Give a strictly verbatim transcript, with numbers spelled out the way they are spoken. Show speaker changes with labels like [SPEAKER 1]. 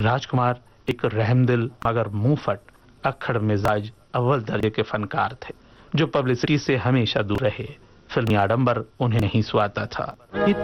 [SPEAKER 1] राजकुमार एक रहमदिल मगर मुंहफट, अक्खड़ मिजाज अव्वल दर्जे के फनकार थे, जो पब्लिसिटी से हमेशा दूर रहे। फिल्मी आडंबर उन्हें नहीं सुहाता था।